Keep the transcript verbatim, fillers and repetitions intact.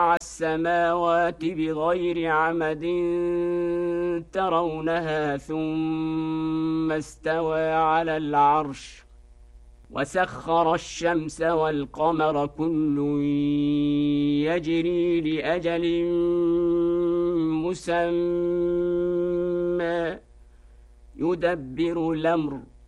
السماوات بغير عمد ترونها ثم استوى على العرش وسخر الشمس والقمر كل يجري لأجل مسمى يدبر الأمر